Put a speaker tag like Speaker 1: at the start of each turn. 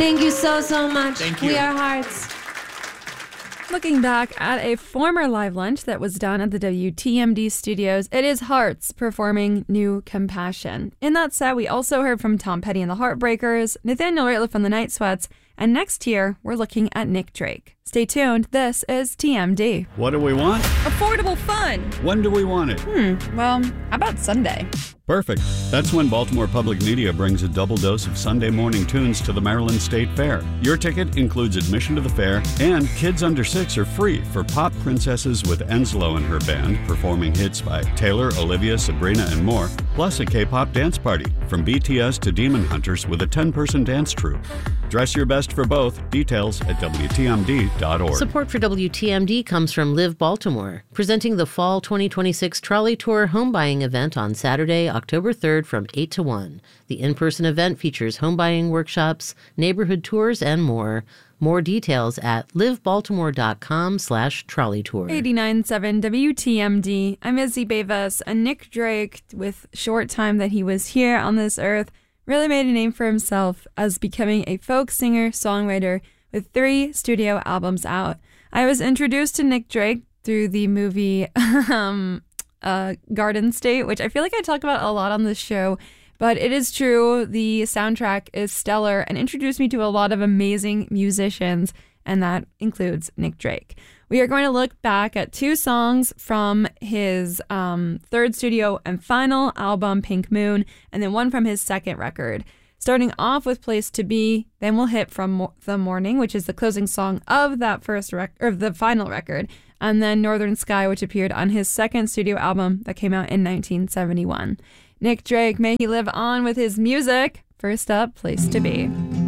Speaker 1: Thank you so much.
Speaker 2: Thank you.
Speaker 1: We are hearts.
Speaker 3: Looking back at a former live lunch that was done at the WTMD studios, it is Hearts performing New Compassion. In that set, we also heard from Tom Petty and the Heartbreakers, Nathaniel Rateliff from the Night Sweats, and next year, we're looking at Nick Drake. Stay tuned. This is TMD.
Speaker 4: What do we want?
Speaker 3: Affordable fun.
Speaker 4: When do we want it?
Speaker 3: Well, how about Sunday?
Speaker 4: Perfect. That's when Baltimore Public Media brings a double dose of Sunday morning tunes to the Maryland State Fair. Your ticket includes admission to the fair, and kids under 6 are free for Pop Princesses with Enslow and her band, performing hits by Taylor, Olivia, Sabrina, and more, plus a K-pop dance party, from BTS to Demon Hunters with a 10-person dance troupe. Dress your best for both. Details at WTMD.org.
Speaker 5: Support for WTMD comes from Live Baltimore, presenting the Fall 2026 Trolley Tour home buying event on Saturday, October 3rd from 8 to 1. The in-person event features home buying workshops, neighborhood tours, and more. More details at livebaltimore.com/trolley tour.
Speaker 3: 89.7 WTMD. I'm Izzy Bevis, and Nick Drake, with short time that he was here on this earth, really made a name for himself as becoming a folk singer-songwriter with 3 studio albums out. I was introduced to Nick Drake through the movie Garden State, which I feel like I talk about a lot on this show, but it is true. The soundtrack is stellar and introduced me to a lot of amazing musicians, and that includes Nick Drake. We are going to look back at 2 songs from his 3rd studio and final album, Pink Moon, and then one from his 2nd record. Starting off with Place to Be, then we'll hit From the Morning, which is the closing song of that the final record, and then Northern Sky, which appeared on his 2nd studio album that came out in 1971. Nick Drake, may he live on with his music. First up, Place to Be.